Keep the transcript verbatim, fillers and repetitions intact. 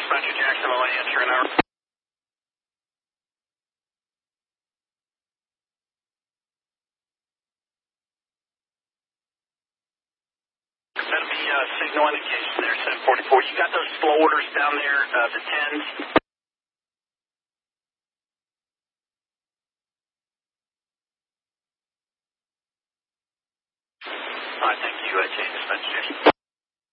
Dispatcher Jacksonville, I answer an hour. That'll be uh, signal indication there, seven forty-four. You got those flow orders down there, uh, the tens? All right, thank you, uh, J Dispatcher Jackson.